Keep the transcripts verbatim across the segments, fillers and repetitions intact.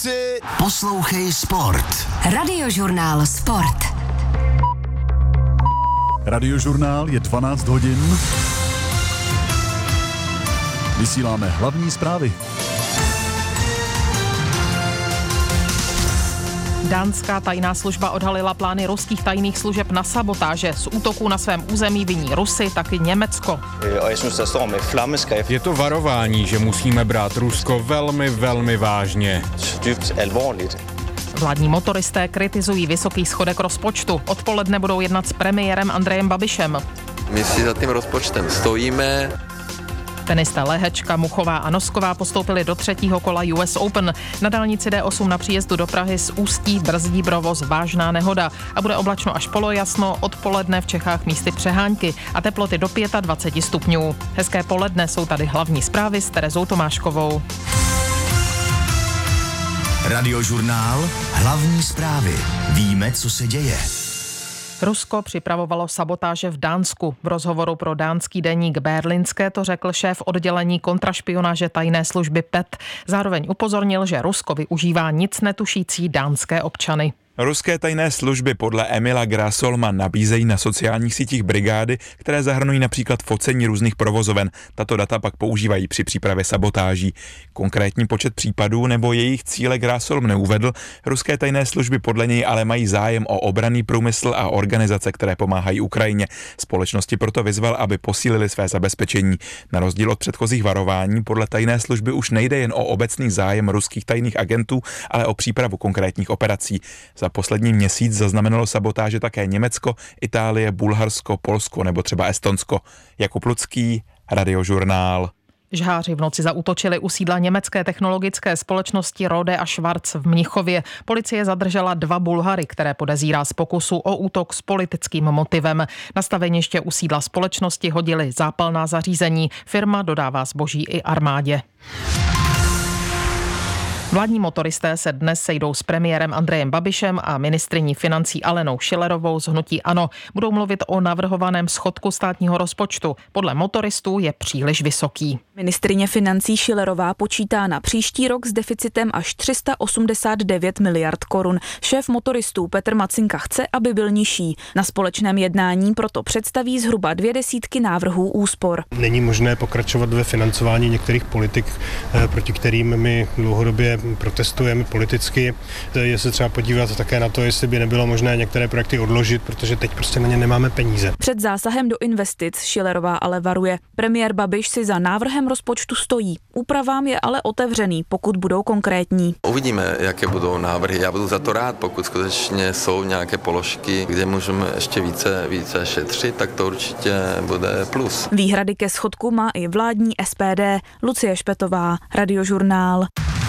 si! Poslouchej Sport. Radiožurnál Sport. Radiožurnál je dvanáct hodin. Vysíláme hlavní zprávy. Dánská tajná služba odhalila plány ruských tajných služeb na sabotáže. Z útoků na svém území viní Rusy, taky Německo. Je to varování, že musíme brát Rusko velmi, velmi vážně. Vládní motoristé kritizují vysoký schodek rozpočtu. Odpoledne budou jednat s premiérem Andrejem Babišem. My si za tím rozpočtem stojíme. Tenisté Lehečka, Muchová a Nosková postoupili do třetího kola U S Open. Na dálnici D osm na příjezdu do Prahy z Ústí brzdí provoz vážná nehoda a bude oblačno až polojasno, odpoledne v Čechách místy přehánky a teploty do dvacet pět stupňů. Hezké poledne, jsou tady hlavní zprávy s Terezou Tomáškovou. Radiožurnál, hlavní zprávy. Víme, co se děje. Rusko připravovalo sabotáže v Dánsku. V rozhovoru pro dánský deník Berlingske to řekl šéf oddělení kontrašpionáže tajné služby P E T. Zároveň upozornil, že Rusko využívá nic netušící dánské občany. Ruské tajné služby podle Emila Grasolma nabízejí na sociálních sítích brigády, které zahrnují například focení různých provozoven. Tato data pak používají při přípravě sabotáží. Konkrétní počet případů nebo jejich cíle Grasolm neuvedl. Ruské tajné služby podle něj ale mají zájem o obranný průmysl a organizace, které pomáhají Ukrajině. Společnosti proto vyzval, aby posílili své zabezpečení. Na rozdíl od předchozích varování podle tajné služby už nejde jen o obecný zájem ruských tajných agentů, ale o přípravu konkrétních operací. Za poslední měsíc zaznamenalo sabotáže také Německo, Itálie, Bulharsko, Polsko nebo třeba Estonsko. Jakub Lucký, Radiožurnál. Žháři v noci zaútočili u sídla německé technologické společnosti Rode a Schwarz v Mnichově. Policie zadržela dva Bulhary, které podezírá z pokusu o útok s politickým motivem. Na staveniště u sídla společnosti hodili zápalná zařízení. Firma dodává zboží i armádě. Vládní motoristé se dnes sejdou s premiérem Andrejem Babišem a ministryní financí Alenou Schillerovou z hnutí ANO. Budou mluvit o navrhovaném schodku státního rozpočtu. Podle motoristů je příliš vysoký. Ministryně financí Schillerová počítá na příští rok s deficitem až tři sta osmdesát devět miliard korun. Šéf motoristů Petr Macinka chce, aby byl nižší. Na společném jednání proto představí zhruba dvě desítky návrhů úspor. Není možné pokračovat ve financování některých politik, proti kterým my dlouhodobě protestujeme politicky. Je se třeba podívat také na to, jestli by nebylo možné některé projekty odložit, protože teď prostě na ně nemáme peníze. Před zásahem do investic Schillerová ale varuje. Premiér Babiš si za návrhem rozpočtu stojí. Úpravám je ale otevřený, pokud budou konkrétní. Uvidíme, jaké budou návrhy. Já budu za to rád, pokud skutečně jsou nějaké položky, kde můžeme ještě více, více šetřit, tak to určitě bude plus. Výhrady ke schodku má i vládní S P D. Lucie Špetová, Radiožurnál.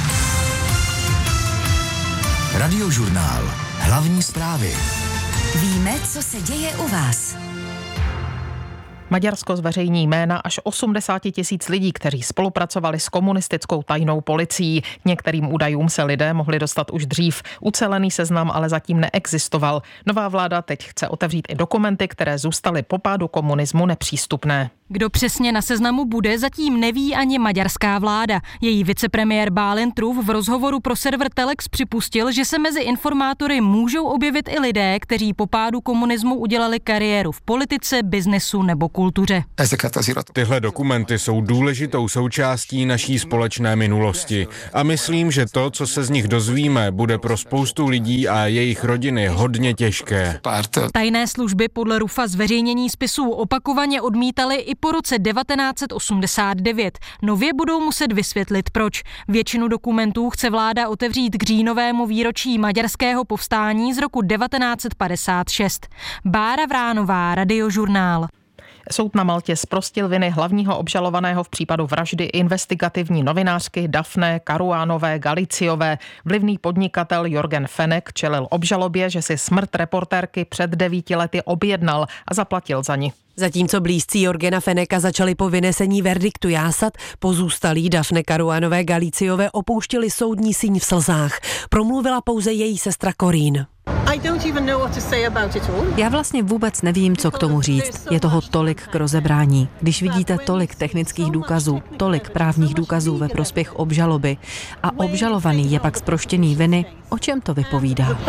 Radiožurnál. Hlavní zprávy. Víme, co se děje u vás. Maďarsko zveřejní jména až osmdesát tisíc lidí, kteří spolupracovali s komunistickou tajnou policií. K některým údajům se lidé mohli dostat už dřív. Ucelený seznam ale zatím neexistoval. Nová vláda teď chce otevřít i dokumenty, které zůstaly po pádu komunismu nepřístupné. Kdo přesně na seznamu bude, zatím neví ani maďarská vláda. Její vicepremiér Bálint Truff v rozhovoru pro server Telex připustil, že se mezi informátory můžou objevit i lidé, kteří po pádu komunismu udělali kariéru v politice, biznesu nebo kultuře. Tyhle dokumenty jsou důležitou součástí naší společné minulosti a myslím, že to, co se z nich dozvíme, bude pro spoustu lidí a jejich rodiny hodně těžké. Tajné služby podle Ruffa zveřejnění spisů opakovaně odmítaly i po roce devatenáct set osmdesát devět. Nově budou muset vysvětlit proč. Většinu dokumentů chce vláda otevřít k říjnovému výročí maďarského povstání z roku devatenáct set padesát šest. Bára Vránová, Radiožurnál. Soud na Maltě zprostil viny hlavního obžalovaného v případu vraždy investigativní novinářky Daphne Caruanové Galiciové. Vlivný podnikatel Jorgen Fenek čelil obžalobě, že si smrt reportérky před devíti lety objednal a zaplatil za ni. Zatímco blízcí Jorgena Feneka začali po vynesení verdiktu jásat, pozůstalí Daphne Caruanové Galiciové opouštěli soudní síň v slzách. Promluvila pouze její sestra Corín. Já vlastně vůbec nevím, co k tomu říct. Je toho tolik k rozebrání. Když vidíte tolik technických důkazů, tolik právních důkazů ve prospěch obžaloby a obžalovaný je pak zproštěný viny, o čem to vypovídá?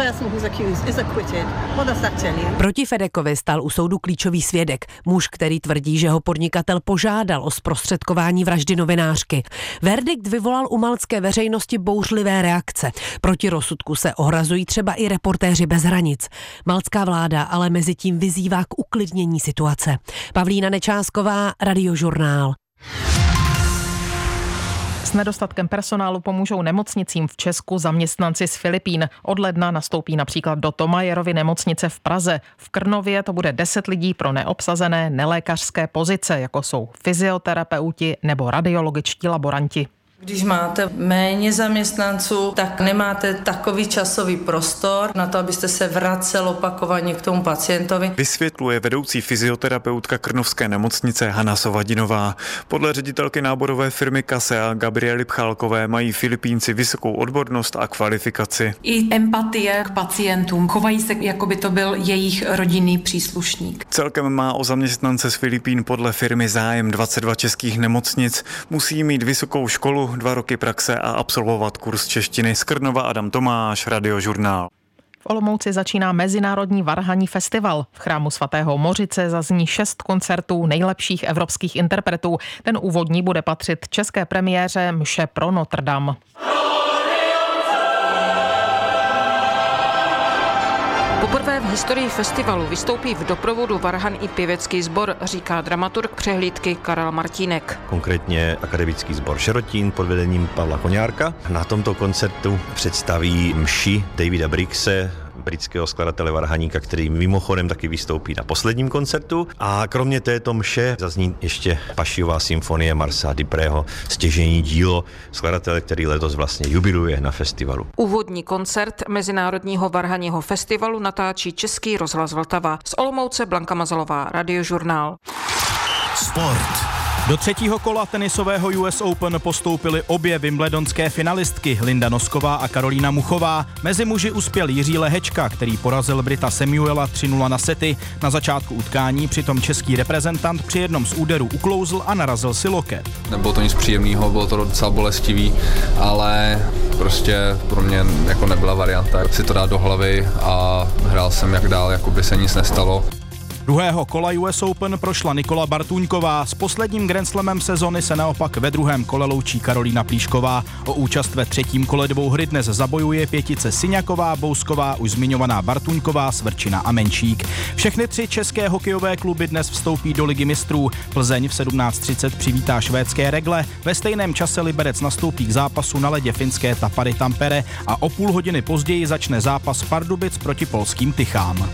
Proti Fedekovi stál u soudu klíčový svědek, muž, který tvrdí, že ho podnikatel požádal o zprostředkování vraždy novinářky. Verdikt vyvolal u maltské veřejnosti bouřlivé reakce. Proti rozsudku se ohrazují třeba i Reportéři bez hranic. Maltská vláda ale mezi tím vyzývá k uklidnění situace. Pavlína Nečásková, Radiožurnál. S nedostatkem personálu pomůžou nemocnicím v Česku zaměstnanci z Filipín. Od ledna nastoupí například do Thomayerovy nemocnice v Praze. V Krnově to bude deset lidí pro neobsazené nelékařské pozice, jako jsou fyzioterapeuti nebo radiologičtí laboranti. Když máte méně zaměstnanců, tak nemáte takový časový prostor na to, abyste se vracel opakovaně k tomu pacientovi. Vysvětluje vedoucí fyzioterapeutka Krnovské nemocnice Hana Sovadinová. Podle ředitelky náborové firmy Kasea Gabriely Pchálkové mají Filipínci vysokou odbornost a kvalifikaci. I empatie k pacientům. Chovají se, jako by to byl jejich rodinný příslušník. Celkem má o zaměstnance z Filipín podle firmy zájem dvacet dva českých nemocnic. Musí mít vysokou školu, dva roky praxe a absolvovat kurz češtiny. Z Krnova Adam Tomáš, Radiožurnál. V Olomouci začíná Mezinárodní varhanní festival. V chrámu svatého Mořice zazní šest koncertů nejlepších evropských interpretů. Ten úvodní bude patřit české premiéře Mše pro Notre Dame. Poprvé v historii festivalu vystoupí v doprovodu varhan i pěvecký sbor, říká dramaturg přehlídky Karel Martínek. Konkrétně akademický sbor Šerotín pod vedením Pavla Koňárka. Na tomto koncertu představí mši Davida Briggse, britského skladatele varhaníka, který mimochodem taky vystoupí na posledním koncertu. A kromě této mše zazní ještě Pašiová symfonie Marsa Duprého, stěžejní dílo skladatele, který letos vlastně jubiluje na festivalu. Úvodní koncert Mezinárodního varhaního festivalu natáčí Český rozhlas Vltava. Z Olomouce Blanka Mazalová, Radiožurnál. Sport. Do třetího kola tenisového U S Open postoupily obě wimbledonské finalistky Linda Nosková a Karolína Muchová. Mezi muži uspěl Jiří Lehečka, který porazil Brita Samuela tři nula na sety. Na začátku utkání přitom český reprezentant při jednom z úderů uklouzl a narazil si loket. Nebylo to nic příjemného, bylo to docela bolestivý, ale prostě pro mě jako nebyla varianta si to dát do hlavy a hrál jsem jak dál, jako by se nic nestalo. Druhého kola U S Open prošla Nikola Bartůňková. S posledním Grand Slamem sezony se naopak ve druhém kole loučí Karolína Plíšková. O účast ve třetím kole dvouhry dnes zabojuje pětice Syňaková, Bousková, už zmiňovaná Bartůňková, Svrčina a Menšík. Všechny tři české hokejové kluby dnes vstoupí do Ligy mistrů. Plzeň v sedmnáct třicet přivítá švédské Regle. Ve stejném čase Liberec nastoupí k zápasu na ledě finské Tapary Tampere a o půl hodiny později začne zápas Pardubic proti polským Tychám.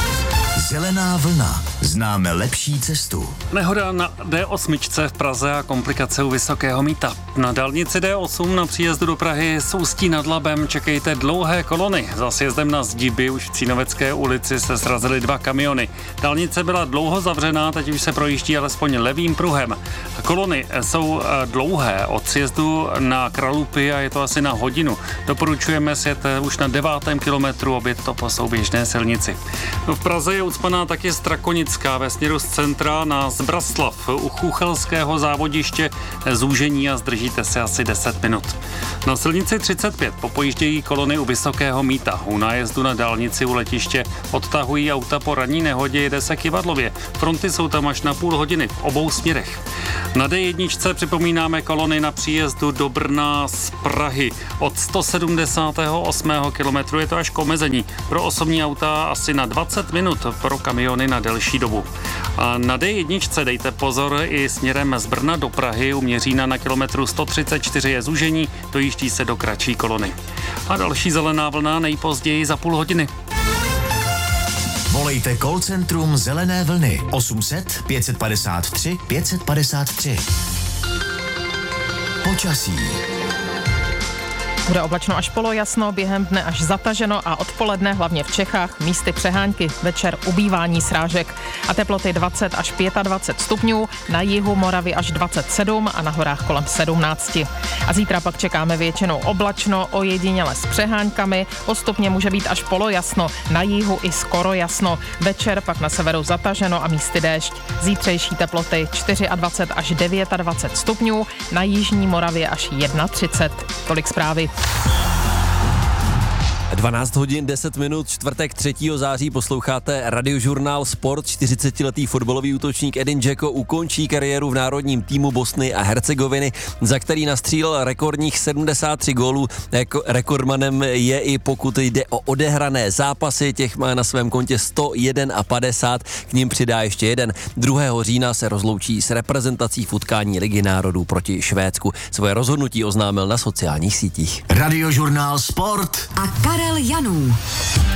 Zelená vlna. Známe lepší cestu. Nehoda na D osm v Praze a komplikace u Vysokého Mýta. Na dálnici D osm na příjezdu do Prahy s Ústí nad Labem čekejte dlouhé kolony. Za sjezdem na Zdiby už v Cínovecké ulici se srazily dva kamiony. Dálnice byla dlouho zavřená, teď už se projíždí alespoň levým pruhem. Kolony jsou dlouhé od sjezdu na Kralupy a je to asi na hodinu. Doporučujeme sjet už na devátém kilometru, obět to po souběžné silnici. V Praze je ucpaná taky Strakonická ve směru z centra na Zbraslav. U Chuchelského závodiště zúžení a zdržíte se asi deset minut. Na silnici třicet pět popojíždějí kolony u Vysokého Mýta. U nájezdu na dálnici u letiště odtahují auta po ranní nehodě, jede se Kyvadlově. Fronty jsou tam až na půl hodiny v obou směrech. Na D jedna připomínáme kolony na příjezdu do Brna z Prahy. Od sto sedmdesátého osmého kilometru je to až k omezení. Pro osobní auta asi na dvacet minut, pro kamiony na delší dobu. A na D jedna dejte pozor i směrem z Brna do Prahy. U Měřína na kilometru sto třicet čtyři je zúžení, dojíždí se do kratší kolony. A další zelená vlna nejpozději za půl hodiny. Volejte call centrum Zelené vlny osm set pět padesát tři pět padesát tři. Počasí. Bude oblačno až polojasno, během dne až zataženo a odpoledne hlavně v Čechách místy přehánky, večer ubývání srážek a teploty dvacet až dvacet pět stupňů, na jihu Moravy až dvacet sedm a na horách kolem sedmnáct. A zítra pak čekáme většinou oblačno, ojediněle s přeháňkami, postupně může být až polojasno, na jihu i skoro jasno, večer pak na severu zataženo a místy déšť. Zítřejší teploty dvacet čtyři až dvacet devět stupňů, na jižní Moravě až třicet jedna. Tolik zprávy. dvanáct hodin deset minut, čtvrtek třetího září posloucháte Radiožurnál Sport. čtyřicetiletý fotbalový útočník Edin Dzeko ukončí kariéru v národním týmu Bosny a Hercegoviny, za který nastřílel rekordních sedmdesát tři gólů. Jako rekordmanem je i pokud jde o odehrané zápasy, těch má na svém kontě sto padesát jedna, k ním přidá ještě jeden. druhého října se rozloučí s reprezentací v utkání Ligy národů proti Švédsku. Svoje rozhodnutí oznámil na sociálních sítích. Radiožurnál Sport a Karel Janů.